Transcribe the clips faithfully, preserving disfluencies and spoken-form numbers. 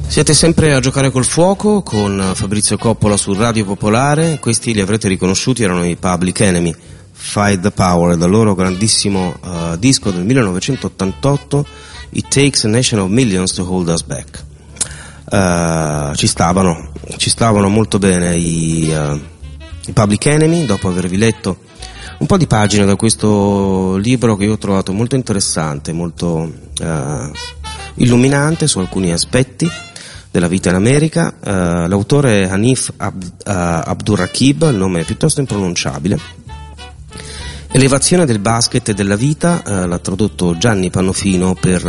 Siete sempre a giocare col fuoco con Fabrizio Coppola su Radio Popolare. Questi li avrete riconosciuti, erano i Public Enemy, Fight the Power, dal loro grandissimo uh, disco del millenovecentottantotto, It Takes a Nation of Millions to Hold Us Back. Uh, ci stavano, ci stavano molto bene i, uh, i Public Enemy, dopo avervi letto un po' di pagine da questo libro che io ho trovato molto interessante, molto uh, illuminante su alcuni aspetti della vita in America. Uh, l'autore è Hanif Ab- uh, Abdurraqib, il nome è piuttosto impronunciabile. Elevazione del basket e della vita, uh, l'ha tradotto Gianni Pannofino per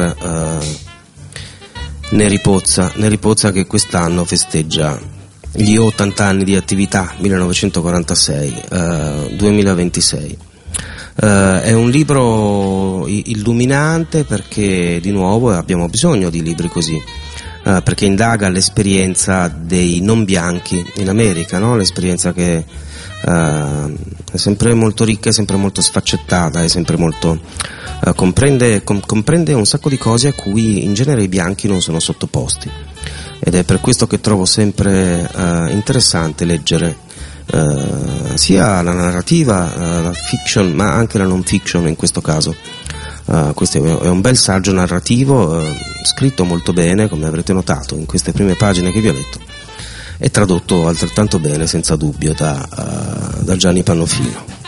uh, Neri Pozza, Neri Pozza che quest'anno festeggia gli ottanta anni di attività, millenovecentoquarantasei duemilaventisei. Uh, è un libro illuminante perché di nuovo abbiamo bisogno di libri così, uh, perché indaga l'esperienza dei non bianchi in America, no? L'esperienza che uh, è sempre molto ricca, è sempre molto sfaccettata, è sempre molto uh, comprende, com- comprende un sacco di cose a cui in genere i bianchi non sono sottoposti, ed è per questo che trovo sempre uh, interessante leggere Uh, sia la narrativa, uh, la fiction, ma anche la non fiction in questo caso. Uh, questo è un bel saggio narrativo, uh, scritto molto bene, come avrete notato in queste prime pagine che vi ho letto, e tradotto altrettanto bene, senza dubbio, da, uh, da Gianni Pannofino.